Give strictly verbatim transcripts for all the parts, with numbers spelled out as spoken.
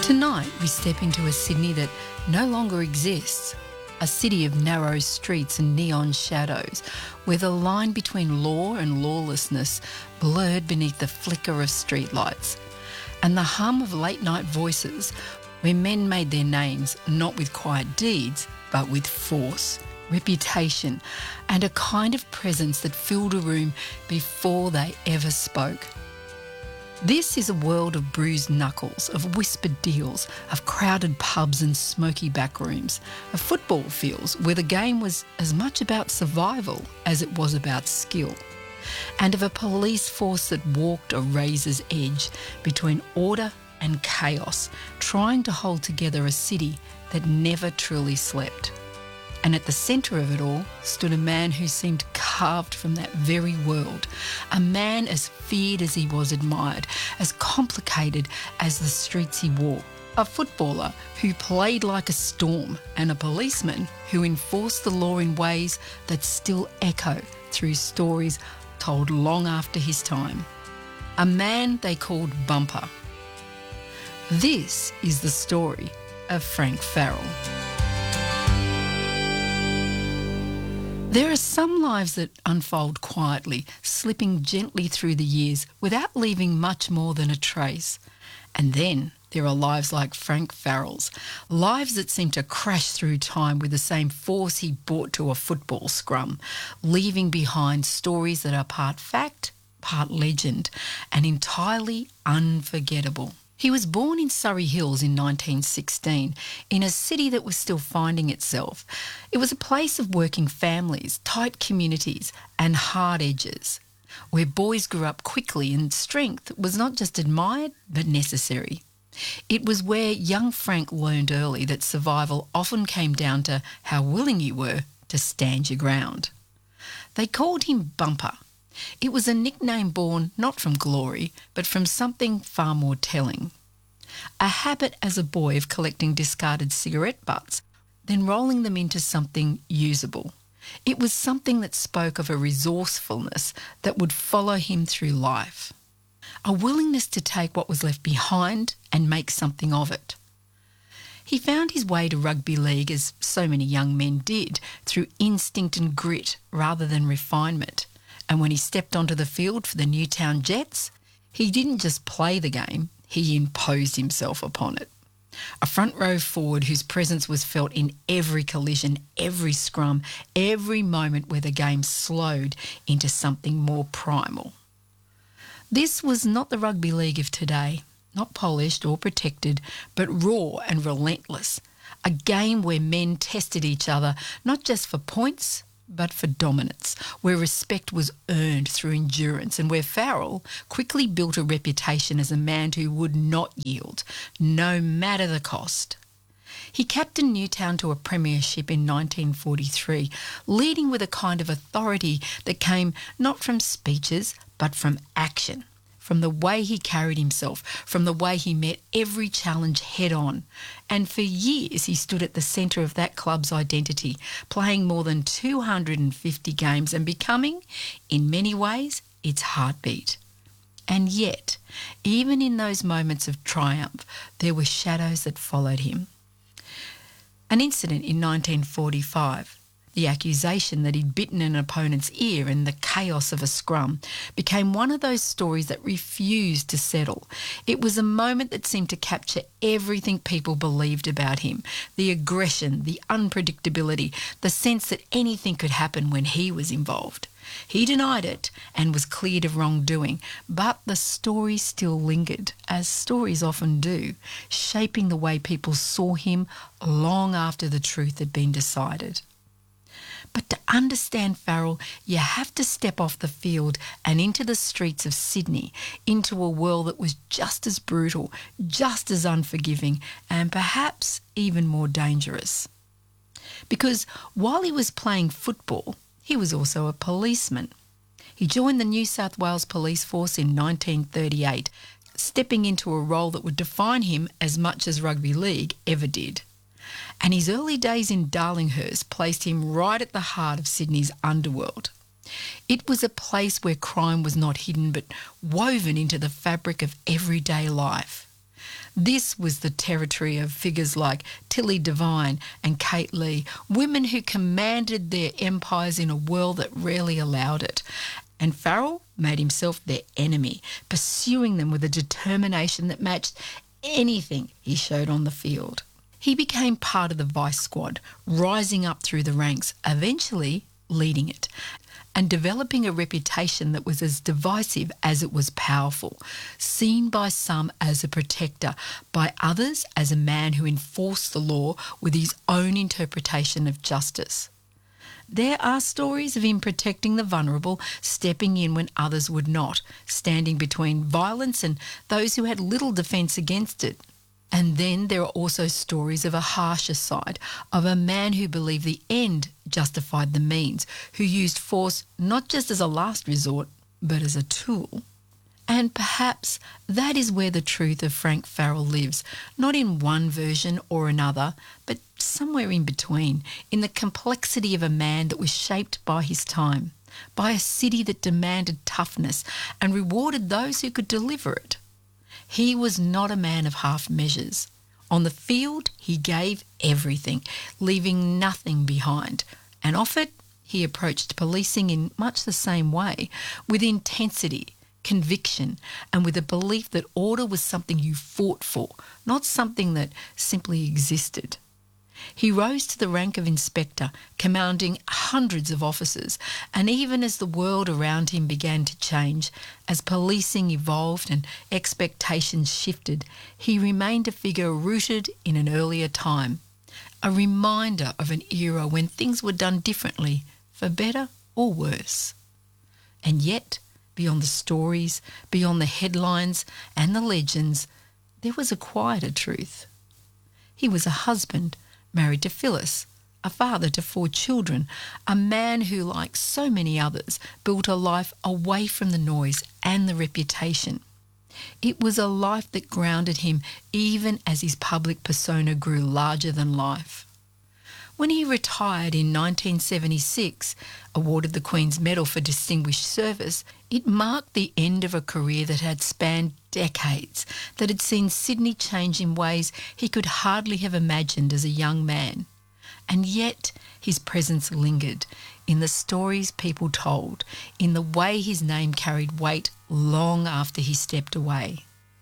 Tonight we step into a Sydney that no longer exists, a city of narrow streets and neon shadows, where the line between law and lawlessness blurred beneath the flicker of streetlights, and the hum of late-night voices, where men made their names not with quiet deeds, but with force, reputation, and a kind of presence that filled a room before they ever spoke. This is a world of bruised knuckles, of whispered deals, of crowded pubs and smoky back rooms, of football fields where the game was as much about survival as it was about skill, and of a police force that walked a razor's edge between order and chaos, trying to hold together a city that never truly slept. And at the centre of it all stood a man who seemed carved from that very world, a man as feared as he was admired, as complicated as the streets he walked, a footballer who played like a storm, and a policeman who enforced the law in ways that still echo through stories told long after his time. A man they called Bumper. This is the story of Frank Farrell. There are some lives that unfold quietly, slipping gently through the years without leaving much more than a trace. And then there are lives like Frank Farrell's, lives that seem to crash through time with the same force he brought to a football scrum, leaving behind stories that are part fact, part legend, and entirely unforgettable. He was born in Surrey Hills in nineteen sixteen, in a city that was still finding itself. It was a place of working families, tight communities, and hard edges, where boys grew up quickly and strength was not just admired, but necessary. It was where young Frank learned early that survival often came down to how willing you were to stand your ground. They called him Bumper. It was a nickname born not from glory, but from something far more telling. A habit as a boy of collecting discarded cigarette butts, then rolling them into something usable. It was something that spoke of a resourcefulness that would follow him through life. A willingness to take what was left behind and make something of it. He found his way to rugby league, as so many young men did, through instinct and grit rather than refinement. And when he stepped onto the field for the Newtown Jets, he didn't just play the game, he imposed himself upon it. A front row forward whose presence was felt in every collision, every scrum, every moment where the game slowed into something more primal. This was not the rugby league of today, not polished or protected, but raw and relentless. A game where men tested each other, not just for points, but for dominance, where respect was earned through endurance, and where Farrell quickly built a reputation as a man who would not yield, no matter the cost. He captained Newtown to a premiership in nineteen forty-three, leading with a kind of authority that came not from speeches, but from action. From the way he carried himself, from the way he met every challenge head on. And for years he stood at the centre of that club's identity, playing more than two hundred fifty games and becoming, in many ways, its heartbeat. And yet, even in those moments of triumph, there were shadows that followed him. An incident in nineteen forty-five, the accusation that he'd bitten an opponent's ear in the chaos of a scrum, became one of those stories that refused to settle. It was a moment that seemed to capture everything people believed about him, the aggression, the unpredictability, the sense that anything could happen when he was involved. He denied it and was cleared of wrongdoing, but the story still lingered, as stories often do, shaping the way people saw him long after the truth had been decided. But to understand Farrell, you have to step off the field and into the streets of Sydney, into a world that was just as brutal, just as unforgiving, and perhaps even more dangerous. Because while he was playing football, he was also a policeman. He joined the New South Wales Police Force in nineteen thirty-eight, stepping into a role that would define him as much as rugby league ever did. And his early days in Darlinghurst placed him right at the heart of Sydney's underworld. It was a place where crime was not hidden but woven into the fabric of everyday life. This was the territory of figures like Tilly Devine and Kate Lee, women who commanded their empires in a world that rarely allowed it. And Farrell made himself their enemy, pursuing them with a determination that matched anything he showed on the field. He became part of the Vice Squad, rising up through the ranks, eventually leading it, and developing a reputation that was as divisive as it was powerful, seen by some as a protector, by others as a man who enforced the law with his own interpretation of justice. There are stories of him protecting the vulnerable, stepping in when others would not, standing between violence and those who had little defence against it. And then there are also stories of a harsher side, of a man who believed the end justified the means, who used force not just as a last resort, but as a tool. And perhaps that is where the truth of Frank Farrell lives, not in one version or another, but somewhere in between, in the complexity of a man that was shaped by his time, by a city that demanded toughness and rewarded those who could deliver it. He was not a man of half measures. On the field, he gave everything, leaving nothing behind. And off it, he approached policing in much the same way, with intensity, conviction, and with a belief that order was something you fought for, not something that simply existed. He rose to the rank of inspector, commanding hundreds of officers, and even as the world around him began to change, as policing evolved and expectations shifted, he remained a figure rooted in an earlier time, a reminder of an era when things were done differently, for better or worse. And yet, beyond the stories, beyond the headlines and the legends, there was a quieter truth. He was a husband, married to Phyllis, a father to four children, a man who, like so many others, built a life away from the noise and the reputation. It was a life that grounded him even as his public persona grew larger than life. When he retired in nineteen seventy-six, awarded the Queen's Medal for Distinguished Service, it marked the end of a career that had spanned decades, that had seen Sydney change in ways he could hardly have imagined as a young man. And yet his presence lingered in the stories people told, in the way his name carried weight long after he stepped away.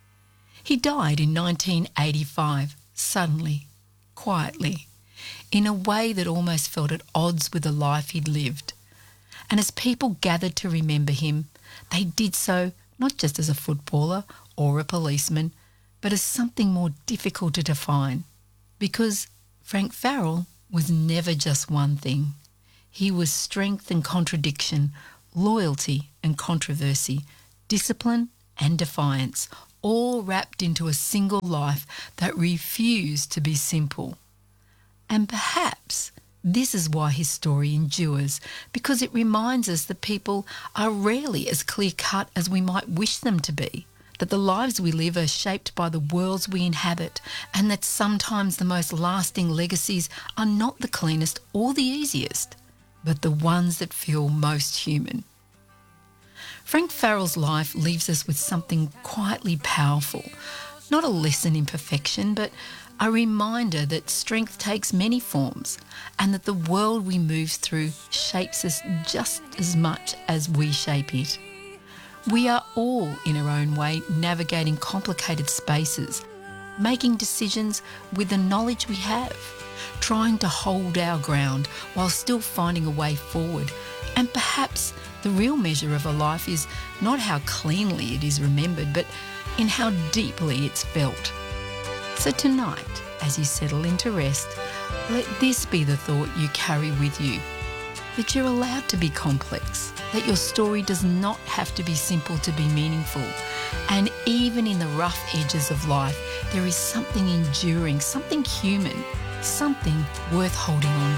He died in nineteen eighty-five, suddenly, quietly, in a way that almost felt at odds with the life he'd lived. And as people gathered to remember him, they did so not just as a footballer or a policeman, but as something more difficult to define. Because Frank Farrell was never just one thing. He was strength and contradiction, loyalty and controversy, discipline and defiance, all wrapped into a single life that refused to be simple. And perhaps this is why his story endures, because it reminds us that people are rarely as clear-cut as we might wish them to be, that the lives we live are shaped by the worlds we inhabit, and that sometimes the most lasting legacies are not the cleanest or the easiest, but the ones that feel most human. Frank Farrell's life leaves us with something quietly powerful, not a lesson in perfection, but a reminder that strength takes many forms and that the world we move through shapes us just as much as we shape it. We are all, in our own way, navigating complicated spaces, making decisions with the knowledge we have, trying to hold our ground while still finding a way forward. And perhaps the real measure of a life is not how cleanly it is remembered, but in how deeply it's felt. So tonight, as you settle into rest, let this be the thought you carry with you, that you're allowed to be complex, that your story does not have to be simple to be meaningful. And even in the rough edges of life, there is something enduring, something human, something worth holding on